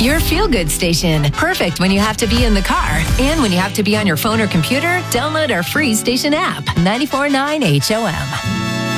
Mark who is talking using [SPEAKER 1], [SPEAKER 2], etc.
[SPEAKER 1] Your feel-good station. Perfect when you have to be in the car. And when you have to be on your phone or computer, download our free station app. 94.9 HOM.